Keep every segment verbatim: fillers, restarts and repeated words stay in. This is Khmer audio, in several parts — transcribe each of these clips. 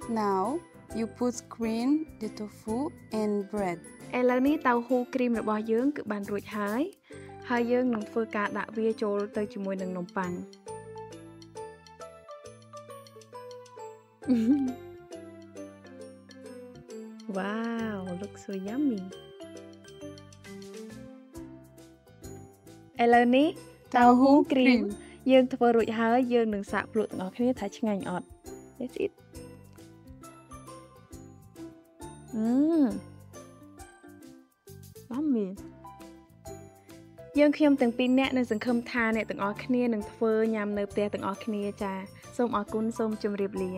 Now you put cream the tofu and bread ឥឡូវនេះតៅហ៊ូគ្រីមរបស់យើងគឺបានរួចហើយហើយយើងនឹងធ្វើការដាក់វាចូលទៅជាមួយនឹងនំប៉័ង Wow, looks so yummy ឥឡូវនេះតៅហ៊ូគ្រីមយើងធ្វើរួចហើយយើងនឹងសាកភ្លក់ទាំងអស់គ្នាថាឆ្ងាញ់អត់ Let's eat អឺ Yummy យើងខ្ញុំទាំងពីរនាក់នឹងសង្ឃឹមថាអ្នកទាំងអស់គ្នានឹងធ្វើញ៉ាំនៅផ្ទះទាំងអស់គ្នាចាសូមអរគុណសូមជម្រាបលា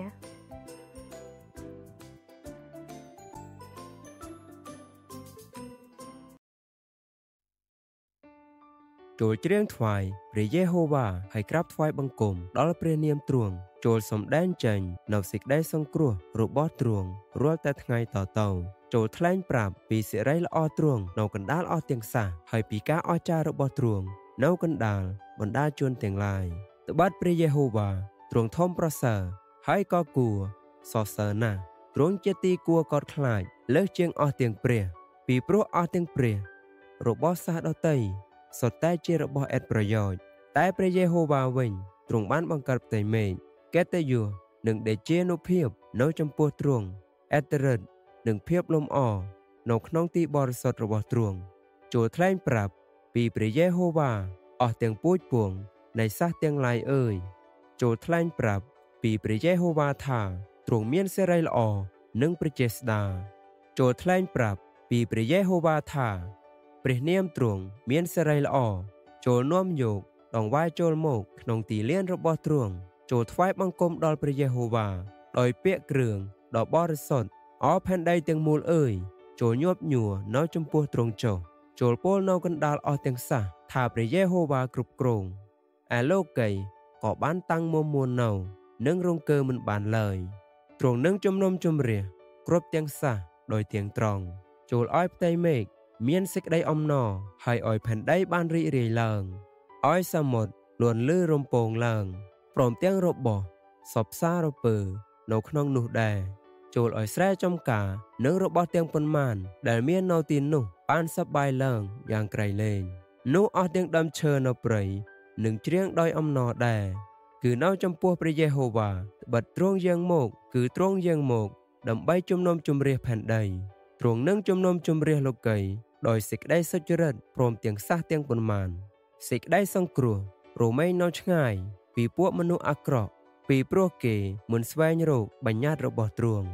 ចូលច្រៀងថ្វាយព្រះយេហូវ៉ាហើយក្រាបថ្វាយបង្គំដល់ព្រះនាមទ្រង់ចូលសម្ដែងចេញនៅសេចក្តីសង្គ្រោះរបស់ទ្រង់រាល់តែថ្ងៃតទៅចូលថ្លែងប្រាប់ពីសិរីល្អទ្រង់នៅកណ្ដាលអស់ទាំងសះហើយពីការអស្ចារ្យរបស់ទ្រង់នៅកណ្ដាលបណ្ដាជនទាំងឡាយត្បិតព្រះយេហូវ៉ាទ្រង់ធំប្រសើរហើយក៏គួរសរសើរណាស់ទ្រង់ជាទីគួរកោតខ្លាចលើសជាងអស់ទាំងព្រះពីព្រោះអស់ទាំងព្រះរបស់សាសដតីសុទ្ធតែជារបស់ឥតប្រយោជន៍តែព្រះយេហូវ៉ាវិញទ្រង់បានបង្កើតផ្ទៃមេឃកិត្តិយសនិងដេជានុភាពនៅចំពោះទ្រង់អត្តរិទ្ធនិងភាពលំអនៅក្នុងទីបរិសុទ្ធរបស់ទ្រង់ចូលថ្លែងប្រាប់ពីព្រះយេហូវ៉ាអស់ទាំងពូជពងនៃសាសទាំងឡាយអើយចូលថ្លែងប្រាប់ពីព្រះយេហូវ៉ាថាទ្រង់មានសេរីល្អនិងប្រជាស្ដាចូលថ្លែងប្រាប់ពីព្រះយេហូវ៉ាថាព្រះនាមទ្រង់មានសេរីល្អចូលនាំយកដងវាយចូលមកក្នុងទីលានរបស់ទ្រង់ចូលថ្វាយបង្គំដល់ព្រះយេហូវ៉ាដោយពាក្យគ្រឿងដ៏បរិសុទ្ធអស់ផែនដីទាំងមូលអើយចូលញាប់ញួរនៅចំពោះទ្រង់ចុះចូលពោលនៅកណ្ដាលអស់ទាំងសះថាព្រះយេហូវ៉ាគ្រប់គ្រងឯលោកីក៏បានតាំងមុំមួននៅនឹងរង្គើមិនបានឡើយទ្រង់នឹងជំនុំជម្រះគ្រប់ទាំងសះដោយទាំងត្រង់ចូលឲ្យផ្ទៃមេឃមានសេចក្តីអំណរហើយឲ្យផែនដីបានរីករាយឡើងឲ្យសមុទ្រលួនលឺរំពងឡើងព្រមទាំងរបស់សពសារពើនៅក្នុងនោះដែរចូលឲ្យស្រែចំការនិងរបស់ទាំងប៉ុន្មានដែលមាននៅទីនោះបានសប្បាយឡើងយ៉ាងក្រៃលែងនោះអស់ទាំងដើមឈើនៅព្រៃនឹងច្រៀងដោយអំណរដែរគឺនៅចំពោះព្រះយេហូវ៉ាត្បិតទ្រង់យាងមកគឺទ្រង់យាងមកដើម្បីជំនុំជម្រះផែនដីទ្រង់នឹងជំនុំជម្រះលោកីដោយសេចក្តីសុចរិតព្រមទាំងសះទាំងប៉ុន្មានសេចក្តីសង្គ្រោះរមែងនៅឆ្ងាយពីពួកមនុស្សអាក្រក់ពីព្រោះគេមិនស្វែងរកបញ្ញត្តិរបស់ទ្រង់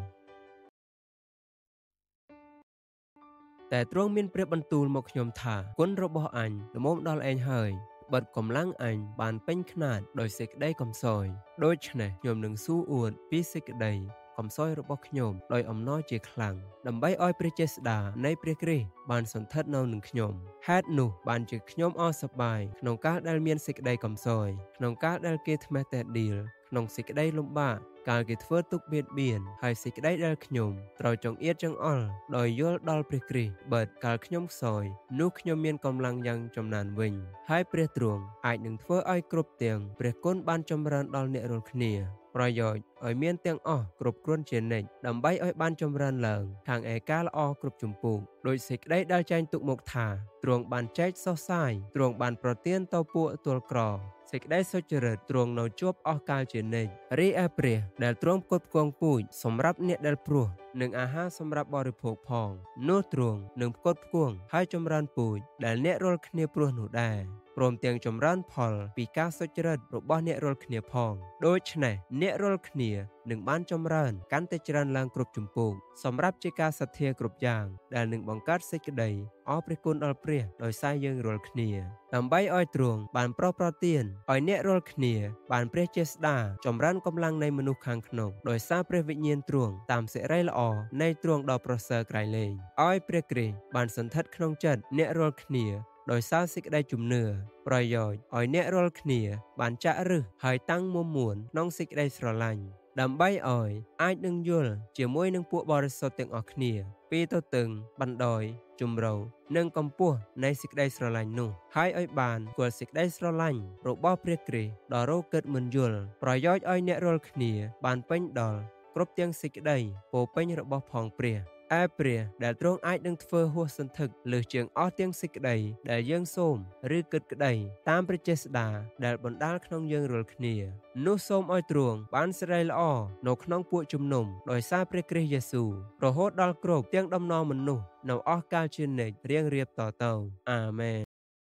តែទ្រង់មានព្រះបន្ទូលមកខ្ញុំថាគុណរបស់អញល្មមដល់ឯងហើយបិទកម្លាំងអញបានពេញខ្នាតដោយសេចក្តីកំសោយដូច្នេះខ្ញុំនឹងស៊ូអួតពីសេចក្តីកំសោយរបស់ខ្ញុំដោយអំណរជាខ្លាំងដើម្បីឲ្យព្រះចេស្តានៃព្រះគ្រីស្ទបានសន្ធិដ្ឋនៅនឹងខ្ញុំហេតុនោះបានជាខ្ញុំអសប្បាយក្នុងការដែលមានសេចក្តីកំសោយក្នុងការដែលគេថ្មេះតែឌីលក្នុងសេចក្តីលំបាកកាលគេធ្វើទុកបៀតបៀនហើយសេចក្តីដែលខ្ញុំត្រូវចង្អៀតចង្អល់ដោយយល់ដល់ព្រះគ្រីស្ទបើកាលខ្ញុំខ្សោយនោះខ្ញុំមានកម្លាំងយ៉ាងចំណានវិញហើយព្រះទ្រង់អាចនឹងធ្វើឲ្យគ្រប់ទាំងព្រះគុណបានចម្រើនដល់អ្នករាល់គ្នាប្រយោជន៍ឲ្យមានទាំងអស់គ្រប់គ្រាន់ជានិច្ចដើម្បីឲ្យបានចម្រើនឡើងខាងឯការល្អគ្រប់ជំពូកដោយសេចក្តីដែលចែងទុកមកថាទ្រង់បានចែកសោះសាយទ្រង់បានប្រទានទៅពួកទួលក្រសេចក្តីសុចរិតទ្រង់នៅជាប់អស់កាលជានិច្ចរីឯព្រះដែលទ្រង់ផ្គត់ផ្គង់ពូជសម្រាប់អ្នកដែលព្រោះនិងអាហារសម្រាប់បរិភោគផងនោះទ្រង់នឹងផ្គត់ផ្គង់ហើយចម្រើនពូជដែលអ្នករាល់គ្នាព្រោះនោះដែរព្រមទាំងចម្រើនផលពីការសុចរិតរបស់អ្នករាល់គ្នាផងដូច្នេះអ្នករាល់គ្នានឹងបានចម្រើនកាន់តែច្រើនឡើងគ្រប់ជំពូកសម្រាប់ជាការសទ្ធាគ្រប់យ៉ាងដែលនឹងបង្កើតសេចក្តីអរព្រះគុណដល់ព្រះដោយសារយើងរាល់គ្នាដើម្បីឲ្យទ្រង់បានប្រោសប្រទានឲ្យអ្នករាល់គ្នាបានព្រះចេស្តាចម្រើនកម្លាំងនៃមនុស្សខាងក្នុងដោយសារព្រះវិញ្ញាណទ្រង់តាមសេរីល្អនៃទ្រង់ដ៏ប្រសើរក្រៃលែងឲ្យព្រះគ្រីស្ទបានសន្ធិដ្ឋក្នុងចិត្តអ្នករាល់គ្នាដោយសារសេចក្តីជំនឿប្រយោជន៍ឲ្យអ្នករាល់គ្នាបានចាក់ឫសហើយតាំងមុំមួនក្នុងសេចក្តីស្រឡាញ់ដើម្បីឲ្យអាចនឹងយល់ជាមួយនឹងពួកបរិសុទ្ធទាំងអស់គ្នាពីទៅតឹងបណ្ដោយជំរៅនិងកម្ពស់នៃសេចក្តីស្រឡាញ់នោះហើយឲ្យបានគល់សេចក្តីស្រឡាញ់របស់ព្រះគ្រីស្ទដ៏រកឹតមិនយល់ប្រយោជន៍ឲ្យអ្នករាល់គ្នាបានពេញដល់គ្រប់ទាំងសេចក្តីពោពេញរបស់ផងព្រះឯព្រះដែលទ្រង់អាចនឹងធ្វើហួសសន្ធឹកលើសជាងអស់ទាំងសេចក្តីដែលយើងសូមឬគិតក្តីតាមព្រះចេស្តាដែលបណ្ដាលក្នុងយើងរាល់គ្នានោះសូមឲ្យទ្រង់បានសេរីល្អនៅក្នុងពួកជំនុំដោយសារព្រះគ្រីស្ទយេស៊ូវរហូតដល់គ្រប់ទាំងដំណរមនុស្សនៅអស់កលជានិច្ចរៀងរៀបតទៅអាមែន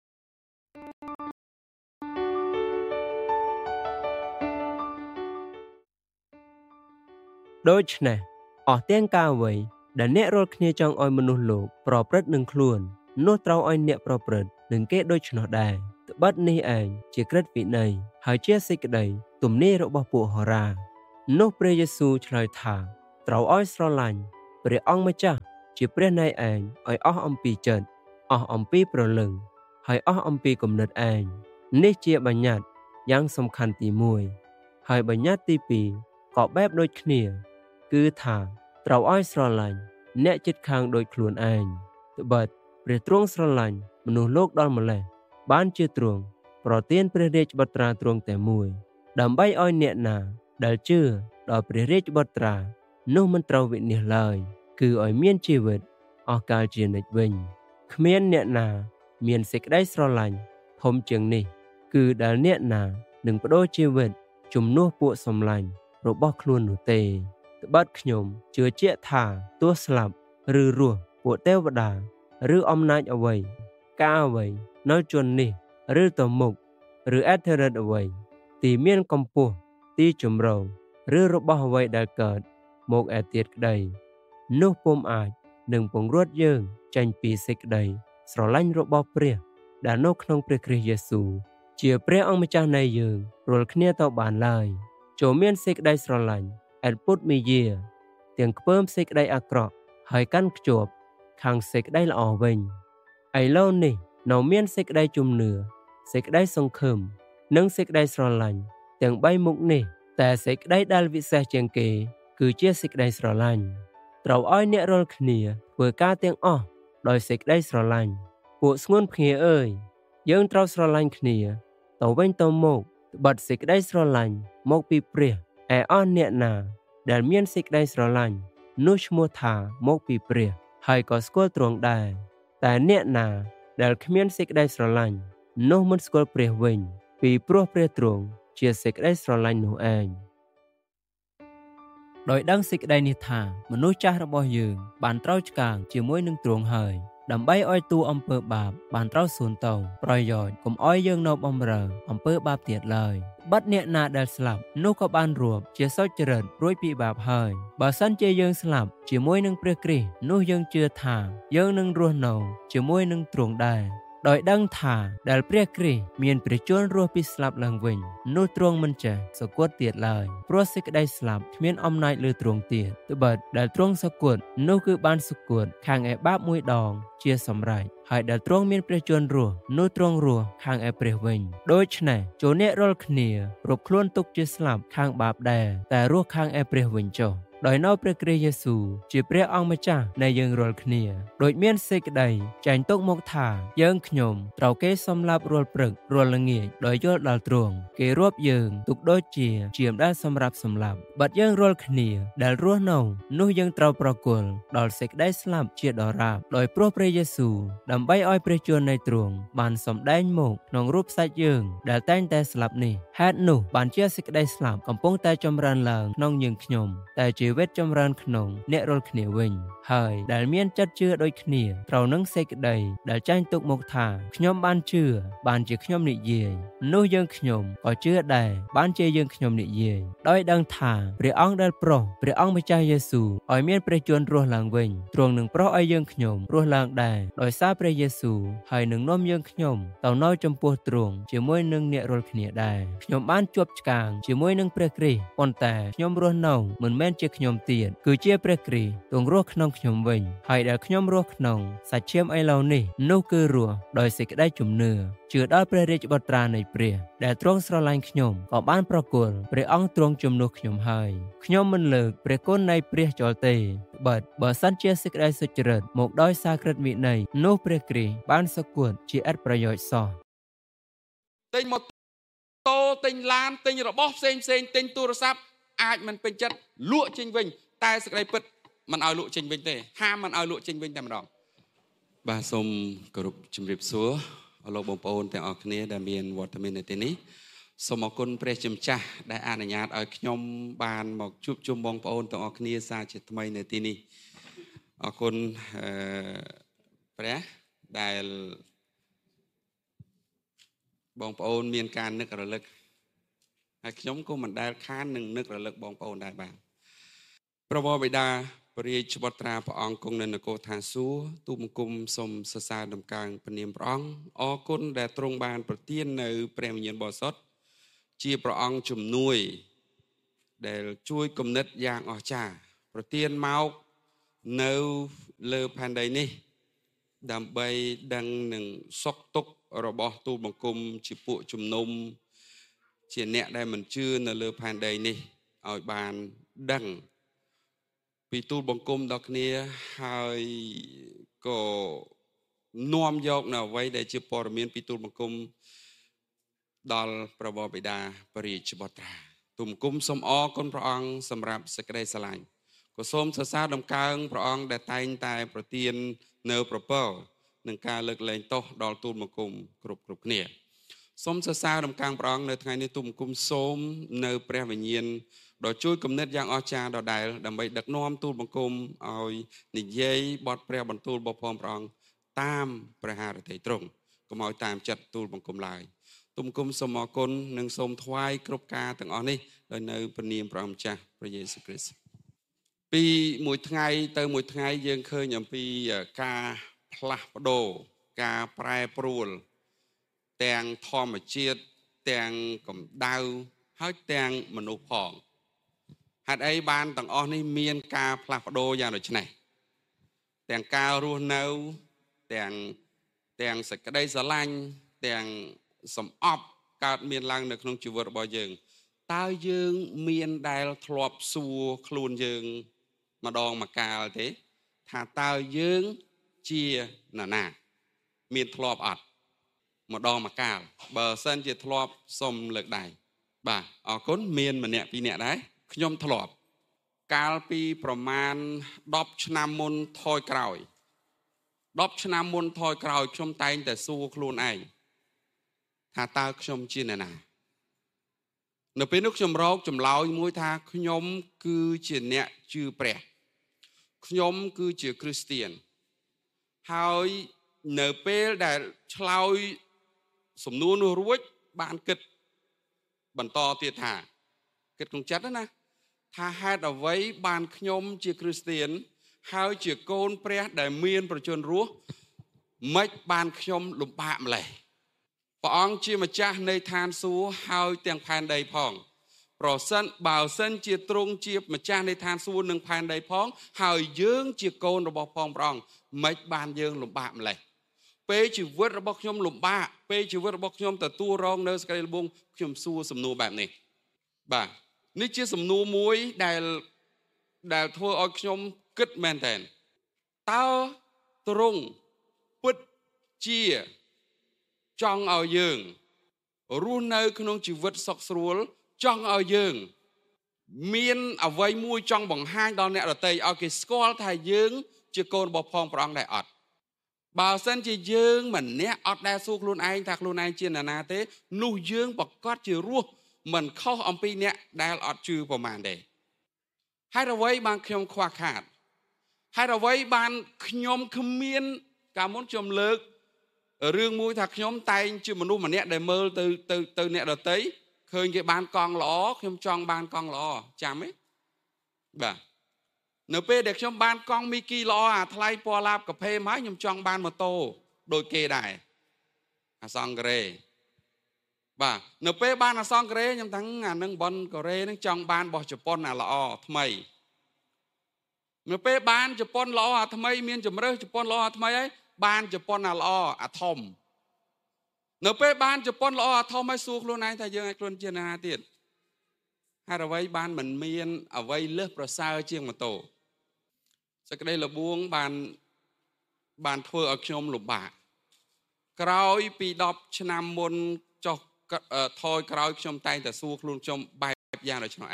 ដូច្នេះអស់ទាំងការអ្វីដែលអ្នករាល់គ្នាចង់ឲ្យមនុស្សលោកប្រព្រឹត្តនឹងខ្លួននោះត្រូវឲ្យអ្នកប្រព្រឹត្តនឹងគេដូច្នោះដែរត្បិតនេះឯងជាក្រឹតវិន័យហើយជាសេចក្តីទំនាយរបស់ពួកហោរានោះព្រះយេស៊ូវឆ្លើយថាត្រូវឲ្យស្រឡាញ់ព្រះអង្គម្ចាស់ជាព្រះនៃឯងឲ្យអស់អំពីចិត្តអស់អំពីព្រលឹងហើយអស់អំពីគំនិតឯងនេះជាបញ្ញត្តិយ៉ាងសំខាន់ទីមួយហើយបញ្ញត្តិទីពីរក៏បែបដូចគ្នាគឺថាត្រូវឲ្យស្រឡាញ់អ្នកជិតខាងដូចខ្លួនឯងត្បិតព្រះទ្រង់ស្រឡាញ់មនុស្សលោកដល់ម្លេះបានជាទ្រង់ប្រទានព្រះរាជបុត្រាទ្រង់តែមួយដើម្បីឲ្យអ្នកណាដែលជឿដល់ព្រះរាជបុត្រានោះមិនត្រូវវិនាសឡើយគឺឲ្យមានជីវិតអស់កលជានិច្ចវិញគ្មានអ្នកណាមានសេចក្តីស្រឡាញ់ធំជាងនេះគឺដែលអ្នកណានឹងបដូរជីវិតជំនួសពួកសំឡាញ់របស់ខ្លួននោះទេត្បិតខ្ញុំជឿជាក់ថាទោះស្លាប់ឬរស់ពួកទេវតាឬអំណាចអ្វីការអ្វីនៅជន់នេះឬទៅមុខឬអធិរិទ្ធអ្វីទីមានកម្ពស់ទីជំរងឬរបស់អ្វីដែលកើតមកឯទៀតក្តីនោះពុំអាចនឹងពង្រត់យើងចេញពីសេចក្តីស្រឡាញ់របស់ព្រះដែលនៅក្នុងព្រះគ្រីស្ទយេស៊ូវជាព្រះអង្គម្ចាស់នៃយើងរាល់គ្នាទៅបានឡើយចូលមានសេចក្តីស្រឡាញ់អត់ពុតមីយាទាំងខ្ពើមសេចក្តីអាក្រក់ហើយកាន់ខ្ជាប់ខាងសេចក្តីល្អវិញឥឡូវនេះនៅមានសេចក្តីជំនឿសេចក្តីសង្ឃឹមនិងសេចក្តីស្រឡាញ់ទាំងបីមុខនេះតែសេចក្តីដែលវិសេសជាងគេគឺជាសេចក្តីស្រឡាញ់ត្រូវឲ្យអ្នករាល់គ្នាធ្វើការទាំងអស់ដោយសេចក្តីស្រឡាញ់ពួកស្ងួនភ្ងាអើយយើងត្រូវស្រឡាញ់គ្នាទៅវិញទៅមកត្បិតសេចក្តីស្រឡាញ់មកពីព្រះឯអស់អ្នកណាដែលមានសេចក្តីស្រឡាញ់នោះឈ្មោះថាមកពីព្រះហើយក៏ស្គាល់ទ្រង់ដែរតែអ្នកណាដែលគ្មានសេចក្តីស្រឡាញ់នោះមិនស្គាល់ព្រះវិញពីព្រោះព្រះទ្រង់ជាសេចក្តីស្រឡាញ់នោះឯងដោយដឹងសេចក្តីនេះថាមនុស្សចាស់របស់យើងបានត្រូវឆ្កាងជាមួយនឹងទ្រង់ហើយដើម្បីឲ្យទូអំពើបាបបានត្រូវសួនទៅប្រយោជន៍កុំឲ្យយើងនៅបំរើអំពើបាបទៀតឡើយបិទអ្នកណាដែលស្លាប់នោះក៏បានរួបជាសុចរិតរួចពីបាបហើយបើសិនជាយើងស្លាប់ជាមួយនឹងព្រះគ្រីស្ទនោះយើងជឿថាយើងនឹងរស់នៅជាមួយនឹងទ្រង់ដែរដោយដឹងថាដែលព្រះគ្រីស្ទមានព្រះជន្មរស់ពីស្លាប់ឡើងវិញនោះទ្រង់មិនចេះសគត់ទៀតឡើយព្រោះសេចក្តីស្លាប់គ្មានអំណាចលើទ្រង់ទៀតត្បិតដែលទ្រង់សគត់នោះគឺបានសគត់ខាងឯបាបមួយដងជាសម្រេចហើយដែលទ្រង់មានព្រះជន្មរស់នោះទ្រង់រស់ខាងឯព្រះវិញដូច្នេះចូលអ្នករាល់គ្នារកខ្លួនទុកជាស្លាប់ខាងបាបដែរតែរស់ខាងឯព្រះវិញចុះដោយនៅព្រះគ្រីស្ទយេស៊ូវជាព្រះអង្គម្ចាស់នៃយើងរាល់គ្នាដូចមានសេចក្តីចែងទុកមកថាយើងខ្ញុំត្រូវគេសម្លាប់រាល់ព្រឹករាល់ល្ងាចដោយយល់ដល់ទ្រង់គេរាប់យើងទុកដូចជាជាមដែលសម្រាប់សម្លាប់បាត់យើងរាល់គ្នាដែលរស់នៅនោះយើងត្រូវប្រគល់ដល់សេចក្តីស្លាប់ជាដរាបដោយព្រោះព្រះយេស៊ូវដើម្បីឲ្យព្រះជន្មនៃទ្រង់បានសម្ដែងមកក្នុងរូបសាច់យើងដែលតែងតែស្លាប់នេះហេតុនោះបានជាសេចក្តីស្លាប់កំពុងតែចម្រើនឡើងក្នុងយើងខ្ញុំតែជីវិតចម្រើនក្នុងអ្នករាល់គ្នាវិញហើយដែលមានចិត្តជឿដូចគ្នាត្រូវនឹងសេចក្តីដែលចែងទុកមកថាខ្ញុំបានជឿបានជាខ្ញុំនិយាយនោះយើងខ្ញុំក៏ជឿដែរបានជាយើងខ្ញុំនិយាយដោយដឹងថាព្រះអង្គដែលប្រោសព្រះអង្គម្ចាស់យេស៊ូវឲ្យមានព្រះជន្មរស់ឡើងវិញទ្រង់នឹងប្រោសឲ្យយើងខ្ញុំរស់ឡើងដែរដោយសារព្រះយេស៊ូវហើយនឹងនាំយើងខ្ញុំទៅនៅចំពោះទ្រង់ជាមួយនឹងអ្នករាល់គ្នាដែរខ្ញុំបានជាប់ឆ្កាងជាមួយនឹងព្រះគ្រីស្ទប៉ុន្តែខ្ញុំរស់នៅមិនមែនជាខ្ញុំទៀតគឺជាព្រះគ្រីស្ទទ្រង់រស់ក្នុងខ្ញុំវិញហើយដែលខ្ញុំរស់ក្នុងសាច់ឈាមឥឡូវនេះនោះគឺរស់ដោយសេចក្តីជំនឿជឿដល់ព្រះរាជបុត្រានៃព្រះដែលទ្រង់ស្រឡាញ់ខ្ញុំក៏បានប្រគល់ព្រះអង្គទ្រង់ជំនួសខ្ញុំហើយខ្ញុំមិនលើកព្រះគុណនៃព្រះចោលទេបើបើសិនជាសេចក្តីសុចរិតមកដោយសារក្រឹតវិន័យនោះព្រះគ្រីស្ទបានសគត់ជាឥតប្រយោជន៍សោះទិញម៉ូតូទិញឡានទិញរបស់ផ្សេងផ្សេងទិញទូរស័ព្ទអាចមិនពេញចិត្តលក់ចេញវិញតែសេចក្តីពិតមិនឲ្យលក់ចេញវិញទេហាមមិនឲ្យលក់ចេញវិញតែម្ដងបាទសូមគោរពជម្រាបសួរអស់លោកបងប្អូនទាំងអស់គ្នាដែលមានវត្តមាននៅទីនេះសូមអរគុណព្រះជាម្ចាស់ដែលអនុញ្ញាតឲ្យខ្ញុំបានមកជួបជុំបងប្អូនទាំងអស់គ្នាសារជាថ្មីនៅទីនេះអរគុណអឺព្រះដែលបងប្អូនមានការនឹករលឹកហើយខ្ញុំក៏មិនដែលខាននឹងនឹករលឹកបងប្អូនដែរបាទព្រះវរបិតាព្រះរាជបុត្រាព្រះអង្គគង់នៅនគរឋានសួគ៌ទូលបង្គំសូមសរសើរដំកើងព្រះនាមព្រះអង្គអរគុណដែលទ្រង់បានប្រទាននៅព្រះវិញ្ញាណបរិសុទ្ធជាព្រះអង្គជំនួយដែលជួយគំនិតយ៉ាងអស្ចារ្យប្រទានមកនៅលើផែនដីនេះដើម្បីដឹងនឹងសុខទុក្ខរបស់ទូលបង្គំជាពួកជំនុំជាអ្នកដែលមិនជឿនៅលើផែនដីនេះឲ្យបានដឹងពីទូលបង្គំដល់គ្នាហើយក៏នាំយកនៅអ្វីដែលជាព័ត៌មានពីទូលបង្គំដល់ព្រះវរបិតាព្រះរាជបុត្រាទូលបង្គំសូមអរគុណព្រះអង្គសម្រាប់សេចក្តីស្រឡាញ់ក៏សូមសរសើរដំកើងព្រះអង្គដែលតែងតែប្រទាននៅប្រពរនឹងការលើកលែងទោសដល់ទូលបង្គំគ្រប់គ្រប់គ្នាសូមសរសើរដំកើងព្រះអង្គនៅថ្ងៃនេះទូលបង្គំសូមនៅព្រះវិញ្ញាណដ៏ជួយគំនិតយ៉ាងអស្ចារ្យដដែលដើម្បីដឹកនាំទូលបង្គំឲ្យនិយាយបទព្រះបន្ទូលរបស់ព្រះអង្គតាមព្រះハរតីទ្រង់កុំឲ្យតាមចិត្តទូលបង្គំឡើយទូលបង្គំសូមអរគុណនិងសូមថ្វាយគ្រប់ការទាំងអស់នេះដោយនៅព្រះនាមព្រះម្ចាស់ព្រះយេស៊ូវគ្រីស្ទពីមួយថ្ងៃទៅមួយថ្ងៃយើងឃើញអំពីការផ្លាស់ប្ដូរការប្រែប្រួលទាំងធម្មជាតិទាំងកម្ដៅហើយទាំងមនុស្សផងហេតុអីបានទាំងអស់នេះមានការផ្លាស់ប្ដូរយ៉ាងដូចនេះទាំងការរស់នៅទាំងទាំងសេចក្តីស្រឡាញ់ទាំងសំអប់កើតមានឡើងនៅក្នុងជីវិតរបស់យើងតើយើងមានដែលធ្លាប់សួរខ្លួនយើងម្ដងម្កាលទេថាតើយើងជានរណាមានធ្លាប់អត់ម្ដងម្កាលបើសិនជាធ្លាប់សូមលើកដៃបាទអរគុណមានម្នាក់ពីរនាក់ដែរខ្ញុំធ្លាប់កាលពីប្រមាណដប់ឆ្នាំមុនថយក្រោយដប់ឆ្នាំមុនថយក្រោយខ្ញុំតែងតែសួរខ្លួនឯងថាតើខ្ញុំជានរណានៅពេលនោះខ្ញុំរកចម្លើយមួយថាខ្ញុំគឺជាអ្នកជឿព្រះខ្ញុំគឺជាគ្រីស្ទៀនហើយនៅពេលដែលឆ្លើយសំណួរនោះរួចបានគិតបន្តទៀតថាគិតក្នុងចិត្តណាថាហេតុអ្វីបានខ្ញុំជាគ្រីស្ទៀនហើយជាកូនព្រះដែលមានប្រជញ្ញរស់មិនបានខ្ញុំលំបាកម្លេះព្រះអង្គជាម្ចាស់នៃឋានសួគ៌ហើយទាំងផែនដីផងប្រសិនបើសិនជាទ្រង់ជាម្ចាស់នៃឋានសួគ៌និងផែនដីផងហើយយើងជាកូនរបស់ផងព្រះអង្គមិនបានយើងលំបាកម្លេះពេលជីវិតរបស់ខ្ញុំលំបាកពេលជីវិតរបស់ខ្ញុំទទួលរងនៅសេចក្តីល្បងខ្ញុំសួរសំណួរបែបនេះបាទនេះជាសំណួរមួយដែលដែលធ្វើឲ្យខ្ញុំគិតមែនតើតើទ្រង់ពិតជាចង់ឲ្យយើងរស់នៅក្នុងជីវិតសុខស្រួលចង់ឲ្យយើងមានអ្វីមួយចង់បង្ហាញដល់អ្នកដទៃឲ្យគេស្គាល់ថាយើងជាកូនរបស់ផងព្រះអង្គដែរអត់បើសិនជាយើងម្នាក់អត់ដែលសួរខ្លួនឯងថាខ្លួនឯងជានរណាទេនោះយើងប្រកាសជារស់មិនខុសអំពីអ្នកដែលអត់ជឿប្រមាណទេហេតុអ្វីបានខ្ញុំខ្វះខាតហេតុអ្វីបានខ្ញុំគ្មានកាលមុនខ្ញុំលើករឿងមួយថាខ្ញុំតែងជាមនុស្សម្នាក់ដែលមើលទៅទៅទៅអ្នកដទៃឃើញគេបានកង់ល្អខ្ញុំចង់បានកង់ល្អចាំទេបាទនៅពេលដែលខ្ញុំបានកង់មីគីល្អអាថ្លៃពណ៌ឡាបកាផេមហើយខ្ញុំចង់បានម៉ូតូដូចគេដែរអាសង្ការេបាទនៅពេលបានអាសង្ការេខ្ញុំថាអានឹងប៉ុនកូរ៉េនឹងចង់បានរបស់ជប៉ុនអាល្អថ្មីនៅពេលបានជប៉ុនល្អអាថ្មីមានជំរើសជប៉ុនល្អអាថ្មីហើយបានជប៉ុនអាល្អអាធំនៅពេលបានជប៉ុនល្អអាធំហើយសួរខ្លួនឯងថាយើងឲ្យខ្លួនជាណាទៀតហេតុអ្វីបានមិនមានអ្វីលើសប្រសើរជាងម៉ូតូសេចក្តីល្បួងបានបានធ្វើឲ្យខ្ញុំលំបាកក្រោយពីដប់ឆ្នាំមុនចុះថយក្រោយខ្ញុំតែងតែសួរខ្លួនខ្ញុំបែបយ៉ាងដូចនោះឯង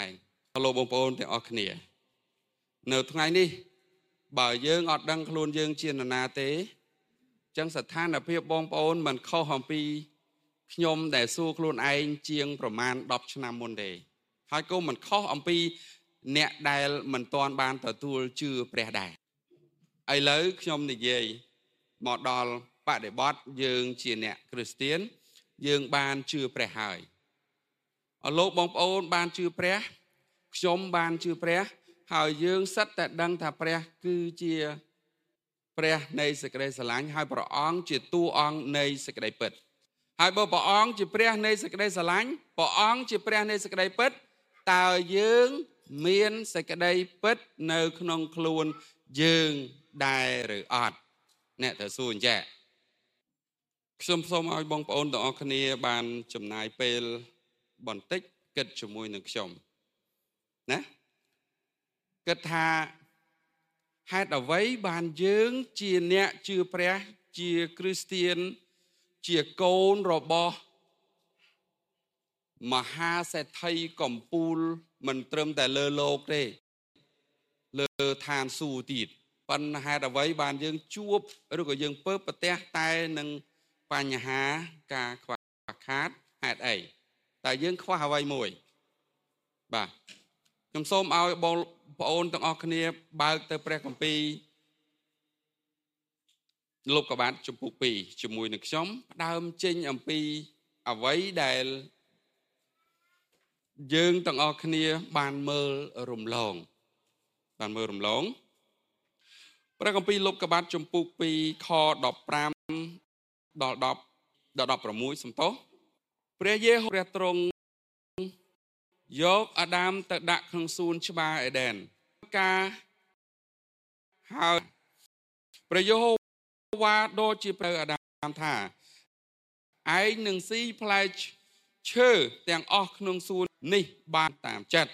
លោកបងប្អូនទាំងអស់គ្នានៅថ្ងៃនេះបើយើងអត់ដឹងខ្លួនយើងជានរណាទេចឹងស្ថានភាពបងប្អូនមិនខុសអំពីខ្ញុំដែលសួរខ្លួនឯងជាងប្រមាណដប់ឆ្នាំមុនទេហើយក៏មិនខុសអំពីអ្នកដែលមិនទាន់បានទទួលជឿព្រះដែរឥឡូវខ្ញុំនិយាយមកដល់បដិបត្តិយើងជាអ្នកគ្រីស្ទានយើងបានជឿព្រះហើយអរលោកបងប្អូនបានជឿព្រះខ្ញុំបានជឿព្រះហើយយើងសិតតែដឹងថាព្រះគឺជាព្រះនៃសេចក្តីស្រឡាញ់ហើយព្រះអង្គជាតួអង្គនៃសេចក្តីពិតហើយបើព្រះអង្គជាព្រះនៃសេចក្តីស្រឡាញ់ព្រះអង្គជាព្រះនៃសេចក្តីពិតតើយើងមានសេចក្តីពិតនៅក្នុងខ្លួនយើងដែរឬអត់អ្នកទៅសួរអញ្ចឹងខ្ញុំសូមឲ្យបងប្អូនទាំងអស់គ្នាបានចំណាយពេលបន្តិចគិតជាមួយនឹងខ្ញុំណាគិតថាហេតុអ្វីបានយើងជាអ្នកជឿព្រះជាគ្រីស្ទានជាកូនរបស់មហាសេដ្ឋីកំពូលមិនត្រឹមតែលើលោកទេលើឋានសួគ៌ទៀតប៉ុន្តែហេតុអ្វីបានយើងជួបឬក៏យើងពើប្រទះតែនឹងបញ្ហាការខ្វះខាតហេតុអីតែយើងខ្វះអ្វីមួយបាទខ្ញុំសូមឲ្យបងប្អូនទាំងអស់គ្នាបើកទៅព្រះគម្ពីរលោកុបាទជំពូកពីរជាមួយនឹងខ្ញុំផ្ដើមចេញអំពីអ្វីដែលយើងទាំងអស់គ្នាបានមើលរំលងបានមើលរំលងព្រះគម្ពីរលោកុបាទជំពូកពីរខដប់ប្រាំដល់ដប់ដល់ដប់ប្រាំមួយសំទោសព្រះយេហូវព្រះទ្រង់យកអាដាមទៅដាក់ក្នុងសួនច្បារអេដេនការហើយព្រះយេហូវ៉ាដូចជាព្រះអាដាមថាឯងនឹងស៊ីផ្លែឈើទាំងអស់ក្នុងសួននេះបានតាមចិត្ត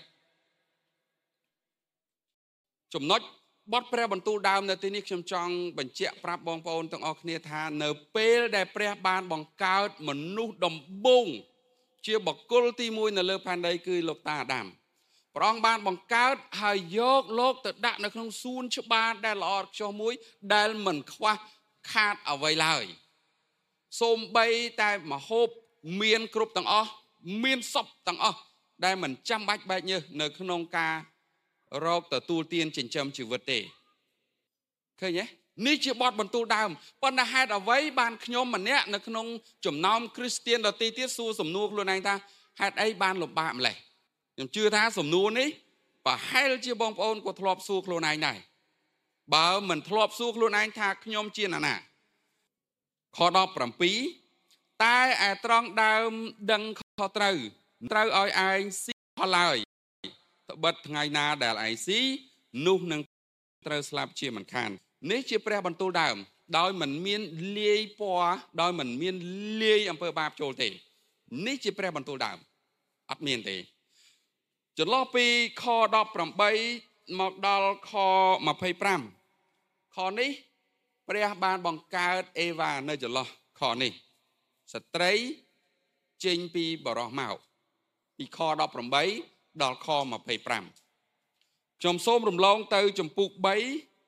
ចំណុចបទព្រះបន្ទូលដើមនៅទីនេះខ្ញុំចង់បញ្ជាក់ប្រាប់បងប្អូនទាំងអស់គ្នាថានៅពេលដែលព្រះបានបង្កើតមនុស្សដំបូងជាបុគ្គលទីមួយនៅលើផែនដីគឺលោកតាអាដាមព្រះអង្គបានបង្កើតហើយយកលោកទៅដាក់នៅក្នុងសួនច្បារដែលល្អឥតខ្ចោះមួយដែលមិនខ្វះខាតអ្វីឡើយសូម្បីតែម្ហូបមានគ្រប់ទាំងអស់មានសពទាំងអស់ដែលមិនចាំបាច់បែកញើសនៅក្នុងការរកទទួលទានចិញ្ចឹមជីវិតទេឃើញទេនេះជាបទបន្ទូលដើមប៉ុន្តែហេតុអ្វីបានខ្ញុំម្នាក់នៅក្នុងចំណោមគ្រីស្ទានដទៃទៀតសួរសំណួរខ្លួនឯងថាហេតុអីបានលំបាកម្លេះខ្ញុំជឿថាសំណួរនេះប្រហែលជាបងប្អូនក៏ធ្លាប់សួរខ្លួនឯងដែរបើមិនធ្លាប់សួរខ្លួនឯងថាខ្ញុំជាណាណាខដប់ប្រាំពីរតែឯត្រង់ដើមដឹងខុសត្រូវត្រូវឲ្យឯងស៊ីផលឡើយត្បិតថ្ងៃណាដែលឯងស៊ីនោះនឹងត្រូវស្លាប់ជាមិនខាននេះជាព្រះបន្ទូលដើមដោយមិនមានលាយពណ៌ដោយមិនមានលាយអំពើបាបចូលទេនេះជាព្រះបន្ទូលដើមអត់មានទេចន្លោះពីខដប់ប្រាំបីមកដល់ខម្ភៃប្រាំខនេះព្រះបានបង្កើតអេវ៉ានៅចន្លោះខនេះស្ត្រីចេញពីបរោះមកពីខដប់ប្រាំបីដល់ខម្ភៃប្រាំខ្ញុំសូមរំលងទៅចំពុកបី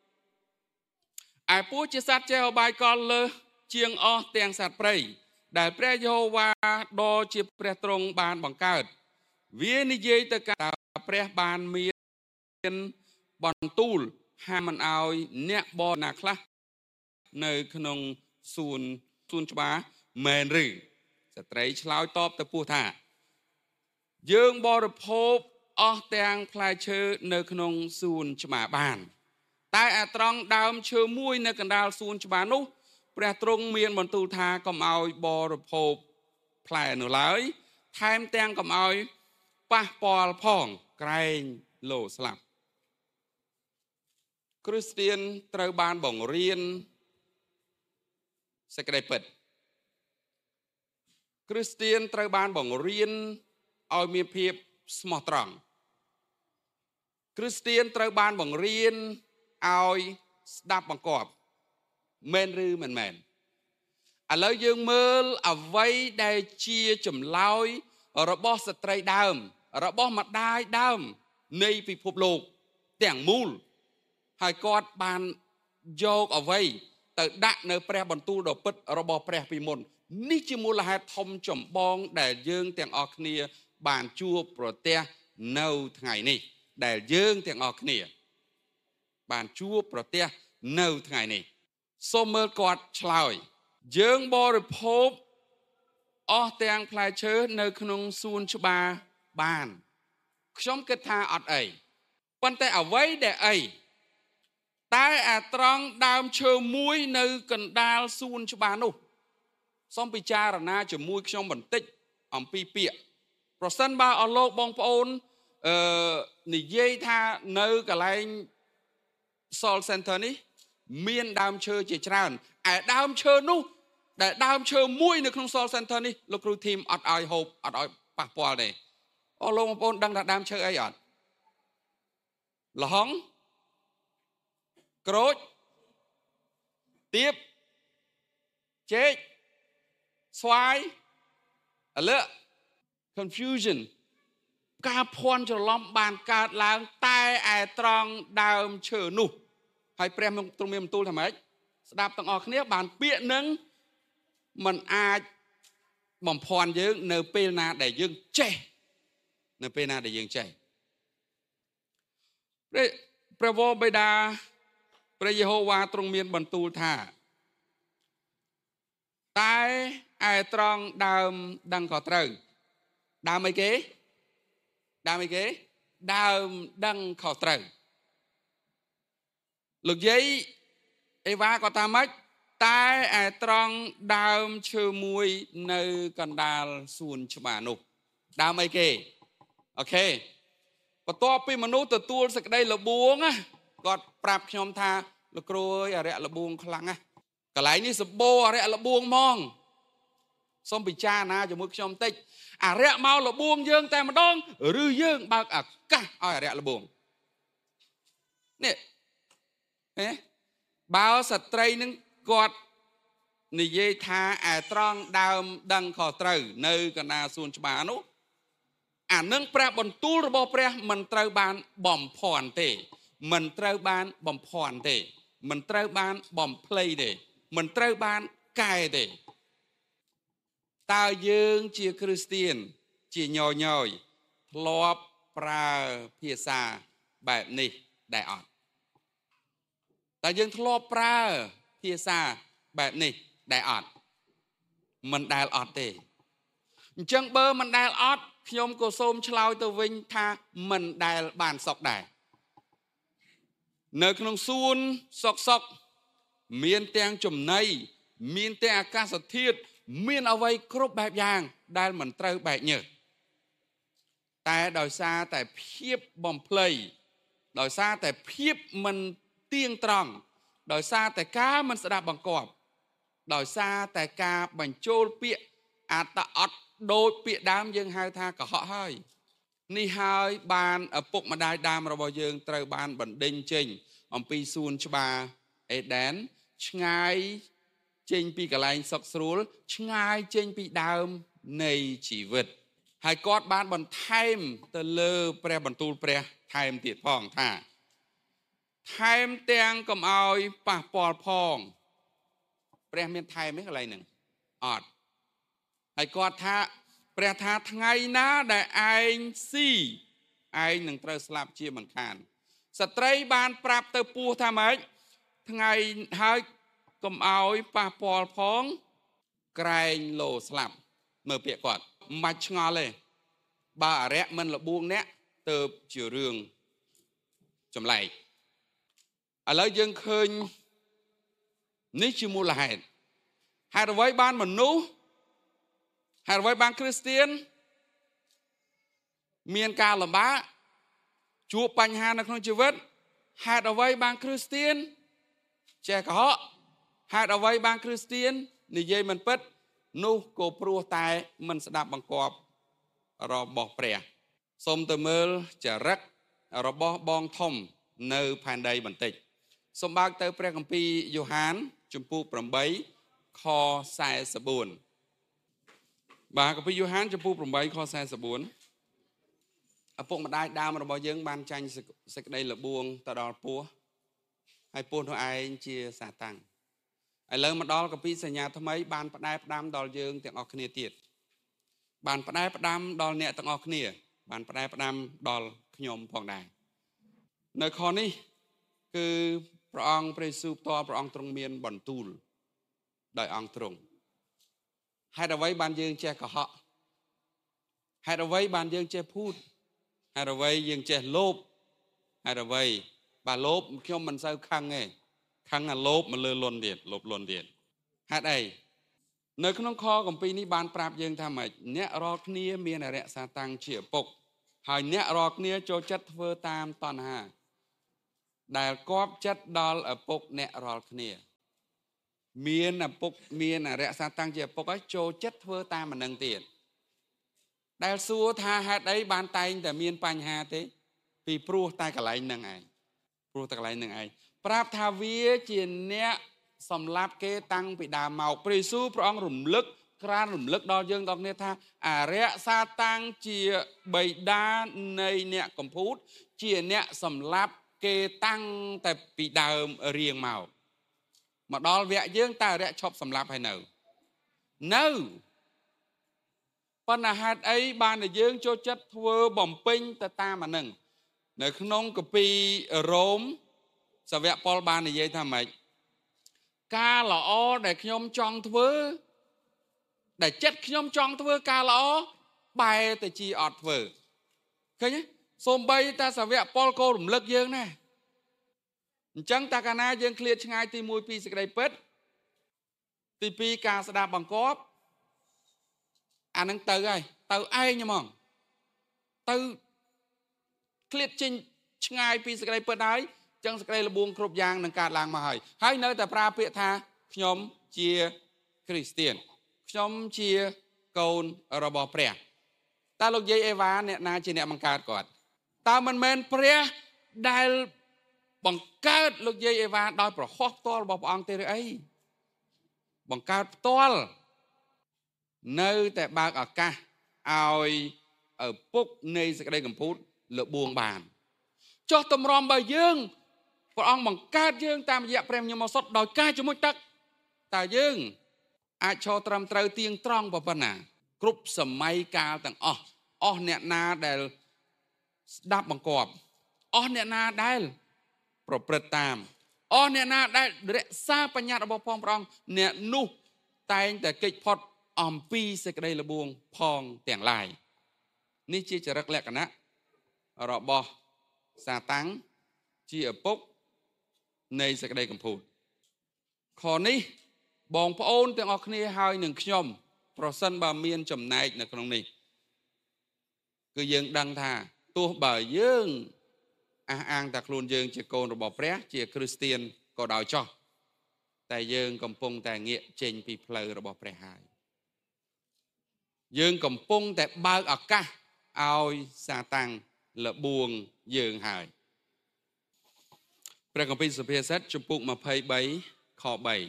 ឯពស់ជាសត្វចេះអបាយកលលើសជាងអស់ទាំងសត្វព្រៃដែលព្រះយេហូវ៉ាដ៏ជាព្រះទ្រង់បានបង្កើតវានិយាយទៅថាព្រះបានមានបន្ទូលហាមមិនឲ្យអ្នកបរណាខ្លះនៅក្នុងសួនសួនច្បារមែនឬស្ត្រីឆ្លើយតបទៅពស់ថាយើងបរិភោគអស់ទាំងផ្លែឈើនៅក្នុងសួនច្បារបានតែអាត្រង់ដើមឈើមួយនៅកណ្ដាលសួនច្បារនោះព្រះទ្រង់មានបន្ទូលថាកុំឲ្យបរិភោគផ្លែនោះឡើយថែមទាំងកុំឲ្យប៉ះពាល់ផងក្រែងលោស្លាប់គ្រីស្ទានត្រូវបានបង្រៀនសេចក្តីពិតគ្រីស្ទានត្រូវបានបង្រៀនឲ្យមានភាពស្មោះត្រង់គ្រីស្ទានត្រូវបានបង្រៀនឲ្យស្ដាប់បង្គាប់មែនឬមិនមែនឥឡូវយើងមើលអ្វីដែលជាចម្លើយរបស់ស្ត្រីដើមរបស់ម្ដាយដើមនៃពិភពលោកទាំងមូលហើយគាត់បានយកអ្វីទៅដាក់នៅព្រះបន្ទូលដ៏ពិតរបស់ព្រះពីមុននេះជាមូលហេតុធំចម្បងដែលយើងទាំងអស់គ្នាបានជួបប្រទះនៅថ្ងៃនេះដែលយើងទាំងអស់គ្នាបានជួបប្រទះនៅថ្ងៃនេះសូមមើលគាត់ឆ្លើយយើងបរិភោគអស់ទាំងផ្លែឈើនៅក្នុងសួនច្បារបានខ្ញុំគិតថាអត់អីប៉ុន្តែអ្វីដែលអីតែអាត្រង់ដើមឈើមួយនៅកណ្ដាលសួនច្បារនោះសូមពិចារណាជាមួយខ្ញុំបន្តិចអំពីពាក្យប្រសិនបើអស់លោកបងប្អូនអឺនិយាយថានៅកន្លែង Soul Center នេះមានដើមឈើជាច្រើនឯដើមឈើនោះដែលដើមឈើមួយនៅក្នុង Soul Center នេះលោកគ្រូធីមអត់ឲ្យហូបអត់ឲ្យប៉ះពាល់ទេអស់លោកបងប្អូនដឹងថាដើមឈើអីអត់លហុងក្រូចទៀបចេកស្វាយអលឹក confusion ការភ័ន្តច្រឡំបានកើតឡើងតែឯត្រង់ដើមឈើនោះហើយព្រះទ្រង់មានបន្ទូលថាម៉េចស្ដាប់ទាំងអស់គ្នាបានពាក្យនឹងมันអាចបំភាន់យើងនៅពេលណាដែលយើងចេះនៅពេលណាដែលយើងចេះព្រះព្រះវរបិតាព្រះយេហូវ៉ាទ្រង់មានបន្ទូលថាតែឯត្រង់ដើមដឹងក៏ត្រូវដើមអីគេដើមអីគេដើមដឹងខុសត្រូវលោកយាយអេវ៉ាក៏ថាម៉េចតែឯត្រង់ដើមឈើមួយនៅកណ្ដាលសួនច្បារនោះដើមអីគេអូខេបន្ទាប់ពីមនុស្សទទួលសេចក្តីលបួងគាត់ប្រាប់ខ្ញុំថាលោកគ្រូអើយអរិយលបួងខ្លាំងណាស់កន្លែងនេះសម្បូរអរិយលបួងហ្មងសូមពិចារណាជាមួយខ្ញុំបន្តិចអរិយមកលបួងយើងតែម្ដងឬយើងបើកឱកាសឲ្យអរិយលបួងនេះហេបើស្ត្រីនឹងគាត់និយាយថាឯត្រង់ដើមដឹងខុសត្រូវនៅកណ្ដាលសួនច្បារនោះអានឹងព្រះបន្ទូលរបស់ព្រះមិនត្រូវបានបំភាន់ទេមិនត្រូវបានបំភាន់ទេមិនត្រូវបានបំភ្លៃទេមិនត្រូវបានកែទេតើយើងជាគ្រីស្ទានជាញយញយធ្លាប់ប្រើភាសាបែបនេះដែរអត់តើយើងធ្លាប់ប្រើភាសាបែបនេះដែរអត់មិនដែលអត់ទេអញ្ចឹងបើមិនដែលអត់ខ្ញុំក៏សូមឆ្លើយទៅវិញថាមិនដែលបានសុខដែរនៅក្នុងសួនសុកសុកមានទាំងចំណីមានទាំងអាកាសធាតុមានអ្វីគ្រប់បែបយ៉ាងដែលមិនត្រូវបែកញើសតែដោយសារតែភាពបំភ្លៃដោយសារតែភាពមិនទៀងត្រង់ដោយសារតែការមិនស្ដាប់បង្គាប់ដោយសារតែការបញ្ចូលពាក្យអត្តអត់ដូចពាក្យដើមយើងហៅថាកុហកហើយនេះហើយបានឪពុកម្ដាយដើមរបស់យើងត្រូវបានបណ្ដេញចេញអំពីសួនច្បារអេដែនឆ្ងាយចេញពីកន្លែងសុខស្រួលឆ្ងាយចេញពីដើមនៃជីវិតហើយគាត់បានបន្ថែមទៅលើព្រះបន្ទូលព្រះថែមទៀតផងថាថែមទាំងកុំឲ្យប៉ះពាល់ផងព្រះមានថែមទេកន្លែងហ្នឹងអត់ហើយគាត់ថាព្រះថាថ្ងៃណាដែលឯងស៊ីឯងនឹងត្រូវស្លាប់ជាមិនខានស្ត្រីបានប្រាប់ទៅពស់ថាម៉េចថ្ងៃហើយកុំឲ្យប៉ះពាល់ផងក្រែងលោស្លាប់មើលពាក្យគាត់មិនបាច់ឆ្ងល់ទេបើអរិយមិនលបួងអ្នកទៅជារឿងចម្លែកឥឡូវយើងឃើញនេះជាមូលហេតុហេតុអ្វីបានមនុស្សហេតុអ្វីបានគ្រីស្ទានមានការលំបាកជួបបញ្ហានៅក្នុងជីវិតហេតុអ្វីបានគ្រីស្ទានចេះកុហកហេតុអ្វីបានគ្រីស្ទាននិយាយមិនពិតនោះក៏ព្រោះតែមិនស្ដាប់បង្គាប់របស់ព្រះសូមទៅមើលចរិតរបស់បងធំនៅផែនដីបន្តិចសូមបើកទៅព្រះគម្ពីរយ៉ូហានជំពូកប្រាំខសែសិប៤បាទគម្ពីរយ៉ូហានជំពូកប្រាំខសែសិប៤ឪពុកម្ដាយដើមរបស់យើងបានចាញ់សេចក្តីលបួងទៅដល់ពស់ហើយពស់នោះឯងជាសាតាំងឥឡូវមកដល់កពីសញ្ញាថ្មីបានផ្ដែផ្ដាំដល់យើងទាំងអស់គ្នាទៀតបានផ្ដែផ្ដាំដល់អ្នកទាំងអស់គ្នាបានផ្ដែផ្ដាំដល់ខ្ញុំផងដែរនៅខនេះគឺព្រះអង្គព្រះយេស៊ូវផ្ទាល់ព្រះអង្គទ្រង់មានបន្ទូលដោយអង្គទ្រង់ហេតុអ្វីបានយើងចេះកុហកហេតុអ្វីបានយើងចេះភូតហេតុអ្វីយើងចេះលោភហេតុអ្វីបាទលោភខ្ញុំមិនសូវខឹងទេខឹងអាលោភមកលើលន់ទៀតលោភលន់ទៀតហេតុអីនៅក្នុងខគម្ពីរនេះបានប្រាប់យើងថាម៉េចអ្នករាល់គ្នាមានអរិយសាតាំងជាឪពុកហើយអ្នករាល់គ្នាចូលចិត្តធ្វើតាមតណ្ហាដែលគប់ចិត្តដល់ឪពុកអ្នករាល់គ្នាមានឪពុកមានអរិយសាតាំងជាឪពុកហើយចូលចិត្តធ្វើតាមអានឹងទៀតដែលសួរថាហេតុអីបានតែងតែមានបញ្ហាទេពីព្រោះតែកន្លែងនឹងឯងព្រោះតែកន្លែងនឹងឯងប្រាប់ថាវាជាអ្នកសម្លាប់គេតាំងពីដើមមកព្រះយេស៊ូវព្រះអង្គរំលឹកក្រានរំលឹកដល់យើងដល់គ្នាថាអរិយសាតាំងជាបិតានៃអ្នកកំពូតជាអ្នកសម្លាប់គេតាំងតែពីដើមរៀងមកមកដល់វគ្គយើងតើអរិយឈប់សម្លាប់ហើយនៅនៅប៉ុន្តែហេតុអីបានតែយើងចូលចិត្តធ្វើបំពេញទៅតាមអានឹងនៅក្នុងកាពីរ៉ូមសាវកប៉ុលបាននិយាយថាម៉េចការល្អដែលខ្ញុំចង់ធ្វើដែលចិត្តខ្ញុំចង់ធ្វើការល្អបែរទៅជាអត់ធ្វើឃើញទេសូម្បីតែសាវកប៉ុលក៏រំលឹកយើងដែរអញ្ចឹងតើកាលណាយើងឃ្លាតឆ្ងាយទីមួយពីសេចក្តីពិតទីពីរការស្ដាប់បង្គាប់អានឹងទៅហើយទៅឯងហ្មងទៅឃ្លាតចេញឆ្ងាយពីសេចក្តីពិតហើយអញ្ចឹងសេចក្តីលបួងគ្រប់យ៉ាងនឹងកើតឡើងមកហើយហើយនៅតែប្រើពាក្យថាខ្ញុំជាគ្រីស្ទៀនខ្ញុំជាកូនរបស់ព្រះតើលោកយាយអេវ៉ាអ្នកណាជាអ្នកបង្កើតគាត់តើមិនមែនព្រះដែលបង្កើតលោកយាយអេវ៉ាដោយប្រហោះផ្ទាល់របស់ព្រះអង្គទេឬអីបង្កើតផ្ទាល់នៅតែបើកឱកាសឲ្យឪពុកនៃសេចក្តីកំពូតលបួងបានចុះតម្រាំបើយើងព្រះអង្គបង្កើតយើងតាមរយៈព្រះញញឹមឱសថដោយការជំនួយទឹកតើយើងអាចឈរត្រឹមត្រូវទៀងត្រង់ប៉ុណ្ណាគ្រប់សម័យកាលទាំងអស់អស់អ្នកណាដែលស្ដាប់បង្គាប់អស់អ្នកណាដែលប្រព្រឹត្តតាមអស់អ្នកណាដែលរក្សាបញ្ញត្តិរបស់ផងព្រះអង្គអ្នកនោះតែងតែគេចផុតអំពីសេចក្តីលបួងផងទាំងឡាយនេះជាចរិតលក្ខណៈរបស់សាតាំងជាឪពុកនៃសេចក្តីកំពូតខនេះបងប្អូនទាំងអស់គ្នាហើយនឹងខ្ញុំប្រសិនបើមានចំណែកនៅក្នុងនេះគឺយើងដឹងថាទោះបើយើងអះអាងតែខ្លួនយើងជាកូនរបស់ព្រះជាគ្រីស្ទៀនក៏ដោយចោះតែយើងកំពុងតែងាកចេញពីផ្លូវរបស់ព្រះហើយយើងកំពុងតែបើកឱកាសឲ្យសាតាំងលបួងយើងហើយព្រះគម្ពីរសុភាសិតជំពូកម្ភៃបីខបី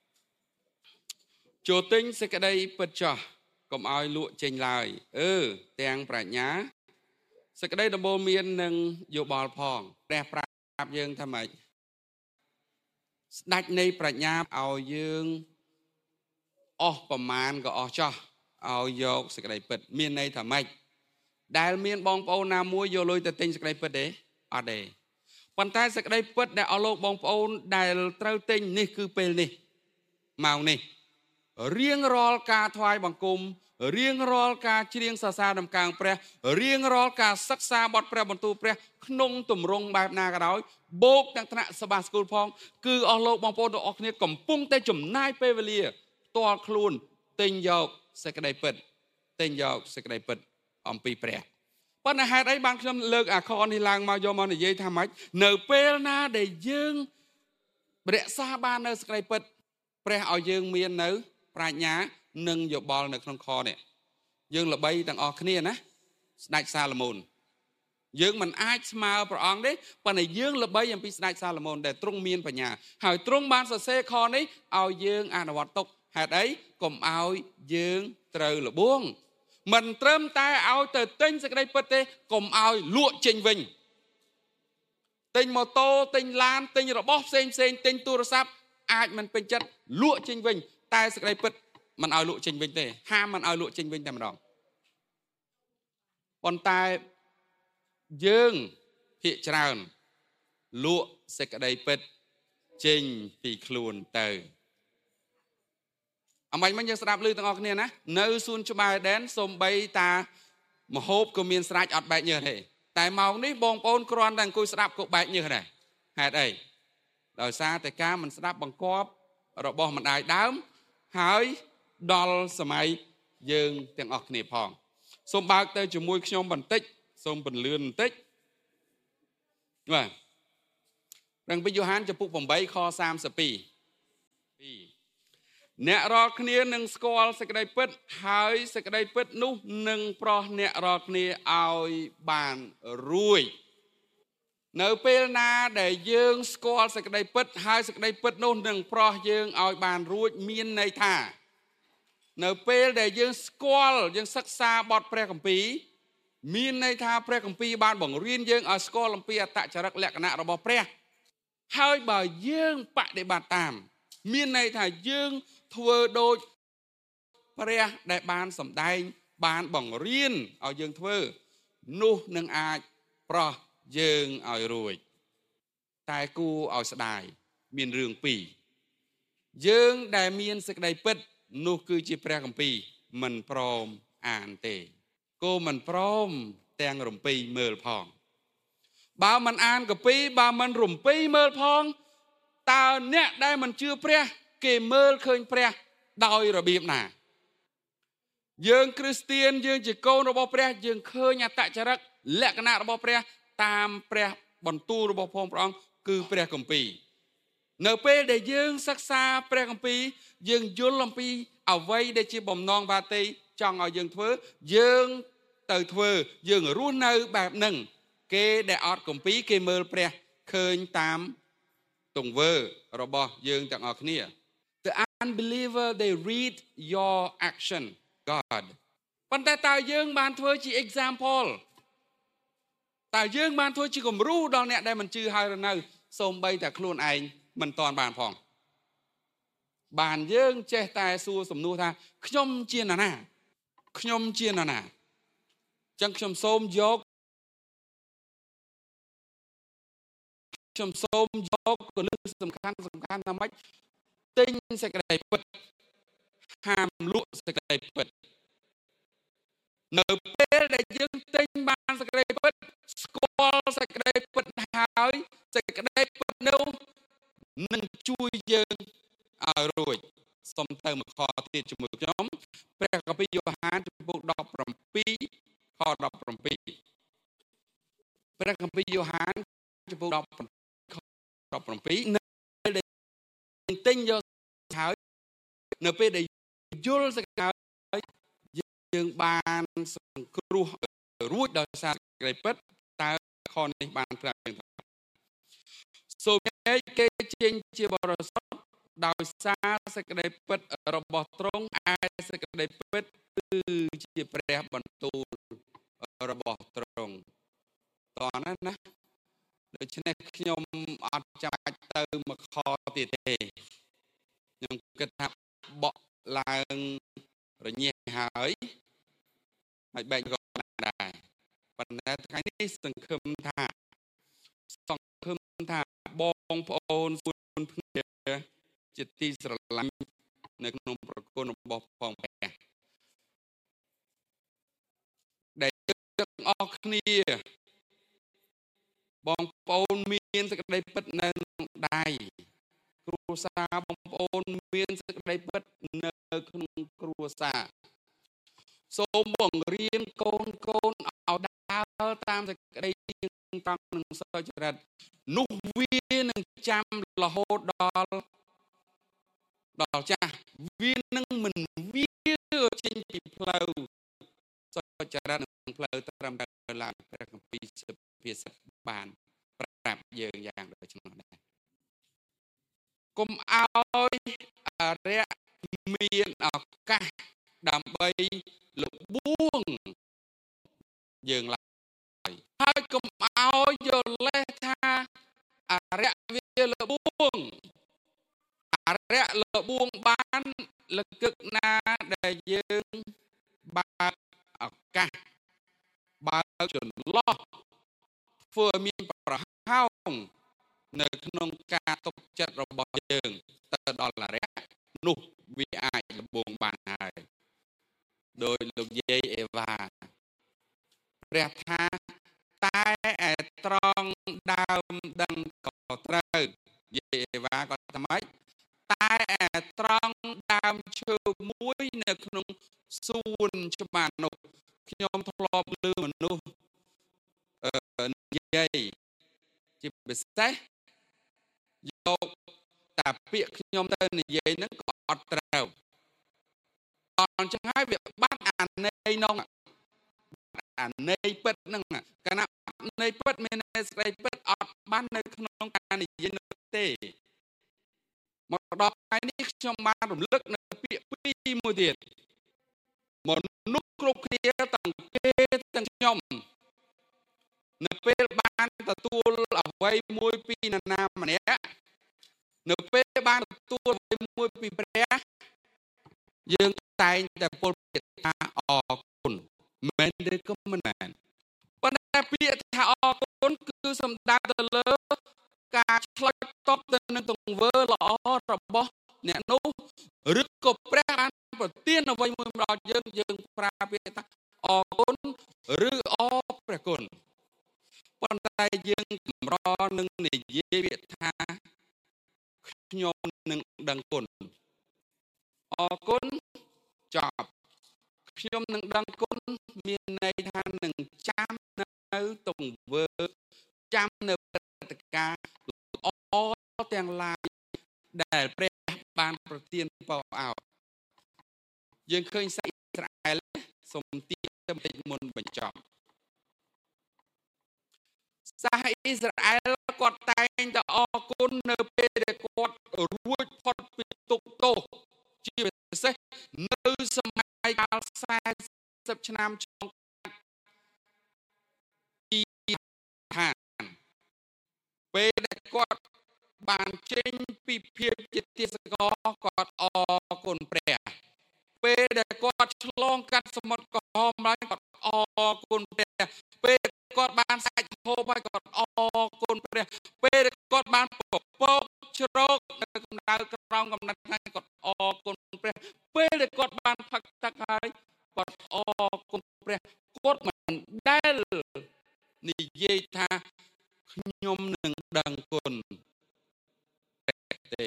ចូលទិញសេចក្តីពិតចោះកុំឲ្យលក់ចេញឡើយអឺទាំងប្រាជ្ញាសេចក្តីដំបូលមាននឹងយោបល់ផងព្រះប្រាប់យើងថាម៉េចស្ដេចនៃប្រាជ្ញាឲ្យយើងអស់ប្រមាណក៏អស់ចោះឲ្យយកសេចក្តីពិតមានន័យថាម៉េចដែលមានបងប្អូនណាមួយយកលុយទៅទិញសេចក្តីពិតទេអត់ទេប៉ុន្តែសេចក្តីពិតដែលអស់លោកបងប្អូនដែលត្រូវទិញនេះគឺពេលនេះម៉ោងនេះរៀងរាល់ការថ្វាយបង្គំរៀងរាល់ការច្រៀងសរសើរដំណើរព្រះរៀងរាល់ការសិក្សាបទព្រះបន្ទូលព្រះក្នុងទម្រង់បែបណាក៏ដោយបូកទាំងថ្នាក់សបាស្គូលផងគឺអស់លោកបងប្អូនទាំងអស់គ្នាកំពុងតែចំណាយពេលវេលាផ្ទាល់ខ្លួនទិញយកសេចក្តីពិតទិញយកសេចក្តីពិតអំពីព្រះប៉ុន្តែហេតុអីបានខ្ញុំលើកអាខនេះឡើងមកយកមកនិយាយថាម៉េចនៅពេលណាដែលយើងរក្សាបាននៅសេចក្តីពិតព្រះឲ្យយើងមាននៅប្រាជ្ញានិងយោបល់នៅក្នុងខនេះយើងល្បីទាំងអស់គ្នាណាស្ដេចសាឡូមោនយើងមិនអាចស្មើព្រះអង្គទេប៉ុន្តែយើងល្បីអំពីស្ដេចសាឡូមោនដែលទ្រង់មានបញ្ញាហើយទ្រង់បានសរសេរខនេះឲ្យយើងអនុវត្តទុកហេតុអីកុំឲ្យយើងត្រូវលបួងមិនត្រឹមតែឲ្យទៅទិញសេចក្តីពិតទេកុំឲ្យលក់ចេញវិញទិញម៉ូតូទិញឡានទិញរបស់ផ្សេងផ្សេងទិញទូរស័ព្ទអាចមិនពេញចិត្តលក់ចេញវិញតែសេចក្តីពិតមិនឲ្យលក់ចេញវិញទេហាមមិនឲ្យលក់ចេញវិញតែម្ដងប៉ុន្តែយើងភាគច្រើនលក់សេចក្តីពិតចេញពីខ្លួនទៅអមាញ់មិញយើងស្ដាប់ឮទាំងអស់គ្នាណានៅសួនច្បារអេដែនសូម្បីតាមហូបក៏មានស្រាច់អត់បែកញើសទេតែម៉ោងនេះបងប្អូនគ្រាន់តែអង្គុយស្ដាប់ក៏បែកញើសដែរហេតុអីដោយសារតែការមិនស្ដាប់បង្គាប់របស់ម្ដាយដើមហើយដល់សម័យយើងទាំងអស់គ្នាផងសូមបើកទៅជាមួយខ្ញុំបន្តិចសូមពន្លឿនបន្តិចបាទព្រះគម្ពីរយ៉ូហានចំពុកeightខthirty-twoអ្នករាល់គ្នានឹងស្គាល់សេចក្តីពិតហើយសេចក្តីពិតនោះនឹងប្រោះអ្នករាល់គ្នាឲ្យបានរួចនៅពេលណាដែលយើងស្គាល់សេចក្តីពិតហើយសេចក្តីពិតនោះនឹងប្រោះយើងឲ្យបានរួចមានន័យថានៅពេលដែលយើងស្គាល់យើងសិក្សាបទព្រះគម្ពីរមានន័យថាព្រះគម្ពីរបានបង្រៀនយើងឲ្យស្គាល់អំពីអត្តចរិតលក្ខណៈរបស់ព្រះហើយបើយើងបដិបត្តិតាមមានន័យថាយើងធ្វើដូចព្រះដែលបានសម្ដែងបានបង្រៀនឲ្យយើងធ្វើនោះនឹងអាចប្រោះយើងឲ្យរួចតែគួរឲ្យស្ដាយមានរឿងពីរយើងដែលមានសេចក្តីពិតនោះគឺជាព្រះគម្ពីរមិនព្រមអានទេគោមិនព្រមទាំងរំពេចមើលផងបើមិនអានកាពីបើមិនរំពេចមើលផងតើអ្នកដែលមិនជឿព្រះគេមើលឃើញព្រះដោយរបៀបណាយើងគ្រីស្ទៀនយើងជាកូនរបស់ព្រះយើងឃើញអត្តចរិតលក្ខណៈរបស់ព្រះតាមព្រះបន្ទូលរបស់ព្រះអង្គគឺព្រះគម្ពីរនៅពេលដែលយើងសិក្សាព្រះគម្ពីរយើងយល់អំពីអ្វីដែលជាបំណងបាតីចង់ឲ្យយើងធ្វើយើងទៅធ្វើយើងរស់នៅបែបហ្នឹងគេដែលអត់គម្ពីរគេមើលព្រះឃើញតាមទង្វើរបស់យើងទាំងអស់គ្នា The unbeliever they read your action God ប៉ុន្តែតើយើងបានធ្វើជា example តើយើងបានធ្វើជាគំរូដល់អ្នកដែលមិនជឿហើយនៅសូម្បីតែខ្លួនឯងមិនតាន់បានផងបានយើងចេះតែសួរសំណួរថាខ្ញុំជានរណាខ្ញុំជានរណាចឹងខ្ញុំសូមយកខ្ញុំសូមយកគន្លឹះសំខាន់សំខាន់ថាម៉េចទិញសេចក្តីពិតហាមលក់សេចក្តីពិតនៅពេលដែលយើងទិញបានសេចក្តីពិតស្គាល់សេចក្តីពិតហើយសេចក្តីពិតនោះនឹងជួយយើងឲ្យរួចសូមទៅមកខទៀតជាមួយខ្ញុំព្រះគម្ពីរយ៉ូហានចំពុកsevenខseventeenព្រះគម្ពីរយ៉ូហានចំពុកseventeenនៅពេលដែលទិញយកហើយនៅពេលដែលយល់សេចក្តីយើងបានសង្គ្រោះរួចដោយសារសេចក្តីពិតតើខនេះបានប្រាប់យើងថាសូមគេចេញជាបរិសុទ្ធដោយសារសេចក្តីពិតរបស់ទ្រង់ឯសេចក្តីពិតគឺជាព្រះបន្ទូលរបស់ទ្រង់តោះណាណាដូច្នេះខ្ញុំអត់ចាំបាច់ទៅមកខទៀតទេខ្ញុំគិតថាបកឡើងរញ៉េះហើយហើយបែកក៏ដែរប៉ុន្តែថ្ងៃនេះសង្ឃឹមថាសង្ឃឹមថាបងប្អូនសួនភ្នែជាទីស្រឡាញ់នៅក្នុងប្រគុណរបស់ផងព្រះដែលទាំងអស់គ្នាបងប្អូនមានសេចក្តីពិតនៅក្នុងដៃគ្រួសារបងប្អូនមានសេចក្តីពិតនៅក្នុងគ្រួសារសូមបង្រៀនកូនកូនឲ្យដើរតាមសេចក្តីត្រង់និងសុចរិតនោះវានឹងចាំរហូតដល់ដល់ចាស់វានឹងមិនវាចេញពីផ្លូវសុចរិតនិងផ្លូវត្រឹមត្រូវឡើងព្រះគម្ពីរសុភាសិតបានប្រាប់យើងយ៉ាងដូចនោះដែរកុំឲ្យអរិយមានឱកាសដើម្បីលបួងយើងឡើយហើយកុំឲ្យយល់លេសថាអរិយវាលបួងអរិយលបួងបានលកឹកណាដែលយើងបើកឱកាសបើកចន្លោះធ្វើឲ្យមានប្រហោងនៅក្នុងការទុកចិត្តរបស់យើងទៅដល់អរិយនោះវាអាចលបួងបានហើយដោយលោកយាយអេវ៉ាព្រះថាតែឯត្រង់ដើមដឹងក៏ត្រូវយាយអេវ៉ាក៏ថាម៉េចតែឯត្រង់ដើមឈើមួយនៅក្នុងសួនច្បារនោះខ្ញុំធ្លាប់ឮមនុស្សអឺនិយាយជាពិសេសយកតែពាក្យខ្ញុំទៅនិយាយហ្នឹងក៏អត់ត្រូវអញ្ចឹងហើយវាបាត់អាន័យនោះអាន័យពិតហ្នឹងកាលណាន័យពិតមានន័យស្ដីពិតអត់បាននៅក្នុងការនិយាយនោះទេមកដល់ថ្ងៃនេះខ្ញុំបានរំលឹកនៅពាក្យពីរមួយទៀតមនុស្សគ្រប់គ្នាទាំងគេទាំងខ្ញុំនៅពេលបានទទួលអ្វីមួយពីនរណាម្នាក់នៅពេលបានទទួលអ្វីមួយពីព្រះយើងតែងតែពោលពាក្យថាអរគុណមែនឬក៏មិនមែនប៉ុន្តែពាក្យថាអរគុណគឺសំដៅទៅលើការឆ្លើយតបទៅនឹងទង្វើល្អរបស់អ្នកនោះឬក៏ព្រះបានប្រទានអ្វីមួយមកដល់យើងយើងប្រើពាក្យថាអរគុណឬអរព្រះគុណប៉ុន្តែយើងកម្រនឹងនិយាយពាក្យថាខ្ញុំនឹងដឹងគុណអរគុណចប់ខ្ញុំនឹងដឹងគុណមានន័យថានឹងចាំនៅទង្វើចាំនៅព្រឹត្តិការណ៍ល្អទាំងឡាយដែលព្រះបានប្រទានពរឲ្យយើងឃើញសាសអ៊ីស្រាអែលសូមទាទៅបន្តិចមុនបញ្ចប់សាសអ៊ីស្រាអែលគាត់តែងតែអរគុណនៅពេលដែលគាត់រួចផុតពីទុក្ខទោសជាពិសេសនៅសម័យកាលសែសិបឆ្នាំចុងទីឋានពេលដែលគាត់បានចេញពីភាពជាទាសករគាត់អរគុណព្រះពេលដែលគាត់ឆ្លងកាត់សមុទ្រក្រហមហើយគាត់អរគុណព្រះពេលគាត់បានសាច់ហូបហើយគាត់អរគុណព្រះពេលគាត់បានពពកជ្រោកនៅកម្ដៅក្រោមកំណត់ថ្ងៃគាត់អរគុណព្រះពេលដែលគាត់បានផឹកទឹកហើយគាត់អរគុណព្រះគាត់មិនដែលនិយាយថាខ្ញុំនឹងដឹងគុណទេ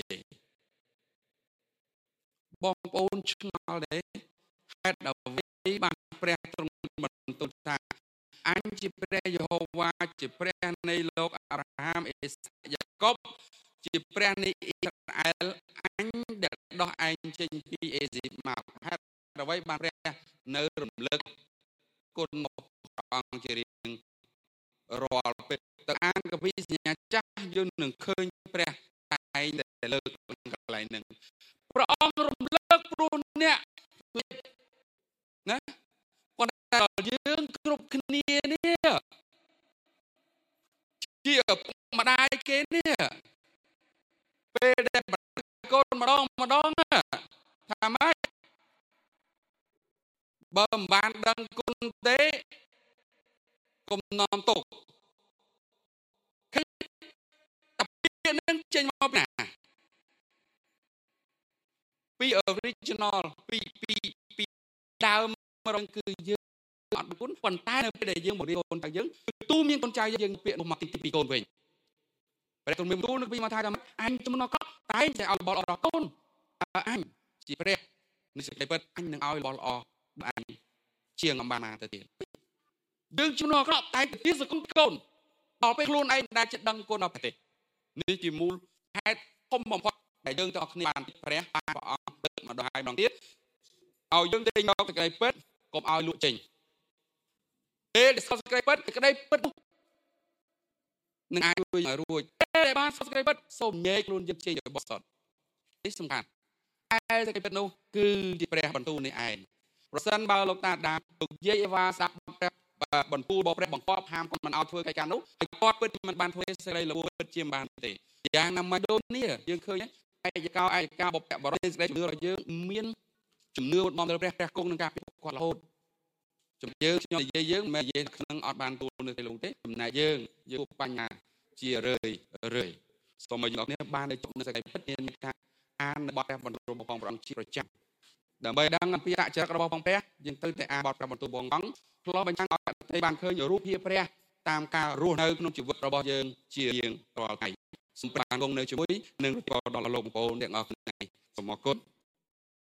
បងប្អូនឆ្ងល់ទេហេតុអ្វីបានព្រះទ្រង់បន្ទូលថាអញជាព្រះយេហូវ៉ាជាព្រះនៃលោកអាប់រ៉ាហាំអេសាកយ៉ាកុបជាព្រះនៃអ៊ីស្រាអែលអញដែលដោះឯងចេញពីអេស៊ីបមកហេតុអ្វីបានព្រះនៅរំលឹកគុណព្រះអង្គជារៀងរាល់ពេលទៅអានកាពីសញ្ញាចាស់យើងនឹងឃើញព្រះតែងតែលើកកន្លែងហ្នឹងព្រះអង្គរំលឹកព្រោះអ្នកណាប៉ុន្តែយើងគ្រប់គ្នានេះជាឪពុកម្ដាយគេនេះពេលដែលកូនម្ដងម្ដងថាម៉េចបើមិនបានដឹងគុណទេកុំនាំទុកឃើញតែពាក្យនឹងចេញមកពីណាពី original ពីពីពីដើមរងគឺយើងអត់គុណប៉ុន្តែនៅពេលដែលយើងមករៀនកូនចៅយើងទូមានកូនចៅយើងពាក្យនោះមកទីពីកូនវិញព្រះគុណមានទូនឹងពីមកថាអញជំនក់តែតែឲ្យបលអរកូនអញជាព្រះនេះសេចក្តីពិតអញនឹងឲ្យបលអអញជាងអំបានមកទៅទៀតយើងជំនក់តែទីសគុណកូនដល់ពេលខ្លួនឯងដែលចិត្តដឹងគុណដល់ប្រទេសនេះជាមូលហេតុធំបំផុតដែលយើងទាំងអស់គ្នាបានព្រះព្រះអង្គដឹកម្ដងហើយម្ដងទៀតឲ្យយើងតែយកសេចក្តីពិតកុំឲ្យលក់ចេញពេលដែលស្គាល់សេចក្តីពិតសេចក្តីពិតនឹងអាចជួយឲ្យរួចពេលដែលបានស្គាល់សេចក្តីពិតសូមញែកខ្លួនយើងចេញឲ្យបរិសុទ្ធនេះសំខាន់តែសេចក្តីពិតនោះគឺជាព្រះបន្ទូលនេះឯងប្រសិនបើលោកតាដាមលោកយាយអេវ៉ាសាប់ព្រះបន្ទូលបព្រះបង្កប់ហាមគាត់មិនឲ្យធ្វើកិច្ចការនោះហើយគាត់ពិតមិនបានធ្វើសេរីលោកពិតជាមិនបានទេយ៉ាងណាមិញដូចនេះយើងឃើញឯកកោឯកការបព្វបរិយសេរីជំនឿរបស់យើងមានជំនឿមកដល់ព្រះព្រះគង់នឹងការពិភពគាត់រហូតជំនឿខ្ញុំនិយាយយើងមិនមែននិយាយក្នុងអត់បានទូលនៅទេលោកទេចំណែកយើងយើងបញ្ញាជារឿយរឿយសូមឲ្យអ្នកនេះបាននៅជុំនៅសេចក្តីពិតមានការអាននៅបទព្រះបន្ទូលរបស់ព្រះអង្គជាប្រចាំដើម្បីដឹងអំពីអចរិតរបស់ព្រះព្រះយើងត្រូវតែអានបទព្រះបន្ទូលរបស់អង្គឆ្លុះបញ្ចាំងឲ្យប្រទេសបានឃើញរូបភាពព្រះតាមការរស់នៅក្នុងជីវិតរបស់យើងជារៀងរាល់ថ្ងៃសូមបានគង់នៅជាមួយនឹងដល់លោកបងប្អូនទាំងអស់គ្នាសូមអរគុណ